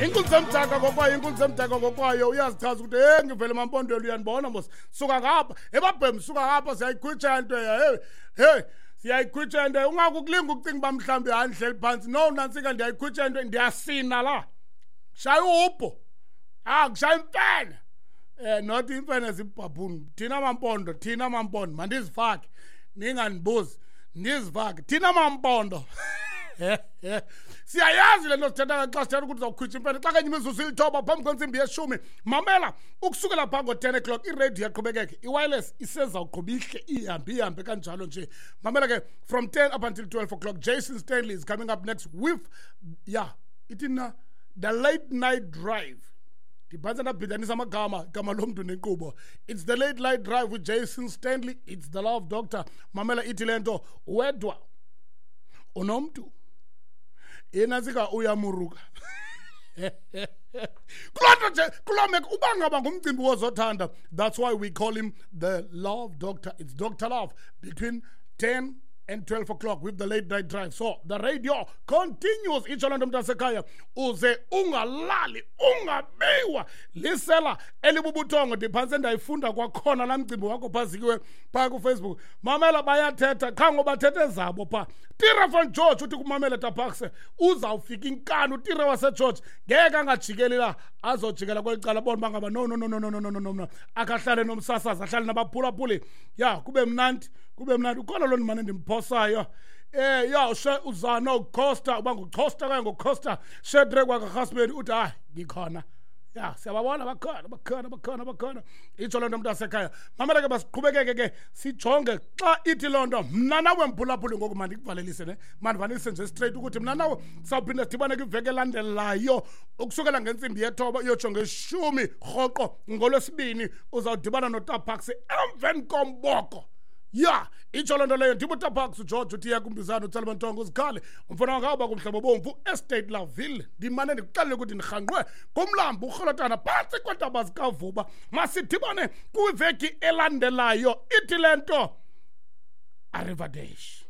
Inkulu semthaka kokwayo, inkulu semthaka kokwayo uyazichaza ukuthi ngivele mampondweni uyanibona mos. Suka ngapha, ebabhem suka ngapha siyayikhwitsha into hey siyayikhwitsha into ungakukulinga ukucinga bamhlambi handle phansi. No nansika ndiyayikhwitsha into ndiyasina la. Shaya upho. Kushaya impene. Not imfene zibhabhuni. Thina mampondo mandizifake. Ninganibuzi. Ndizifake. Thina mampondo. Siyayazi lento sithetha xa sithetha ukuthi uzawukhwitsha impela xa kanye imizuzu ilithoba phambi kwensimbi yeshumi. Mamela ukusukela phaa ngo-10 o'clock iradio yaqhubekeke, i-wireless isezawuqhuba ihle ihambe kanjalo nje. Mamela ke from 10 up until 12 o'clock Jason Stanley is coming up next with the late night drive. Diphansa nabhidanisa amagama lomntu nenkqubo. It's the late night drive with Jason Stanley. It's the Love Doctor. Mamela ithi lento wedwa unomntu yenazika uyamuruka. That's why we call him the Love Doctor. It's Dr. Love between 10 and 12 o'clock with the late night drive. So the radio continues. Icholanda mtasekaya uze ungalali ungabewa lisela elibubutongo diphanse ndayifunda kwakhona la mcimbi wakho phazikiwe phaa ku Facebook. Mamela bayathetha khango bathethe zabo phaa. Tira van George uthi kumamela Tapaxe uzawufika inkani utira wase George ngeke angajikelela azojikela kwelicala bona bangaba no akahlale nomsasaza ahlale nabaphulaphuli kube mnandi ukhona lo manje ndimphosayo uzana uCosta ubanguCosta kanye ngoCosta Shedrack wakahusband uthi ngikhona siyababona bakhona itsho loo nto mntu asekhaya. Mamela ke basiqhubekeke ke sijonge xa ithi loo nto mna nawe mphulaphuli ngoku mandikuvalelise mandivalelise nje straight ukuthi mna nawe sawuphinda sidibane kwiveki elandelayo ukusukela ngentsimbi yethoba uyotsho ngeshumi rhoqo ngolwesibini uzawudibana noTapax emveni komboko. Itsho loo nto leyo ndiba uTapax George uthi yakumbizana uTsalima Ntongo uzikhale umfana wangaba kumhlaba bomvu estate Laville. Ndimane ndikuxelele ukuthi ndirhanqwe kumlambo urholotana phantsi kwentaba zikavuba. Masidibane kwiveki elandelayo ithi le nto arrivederci.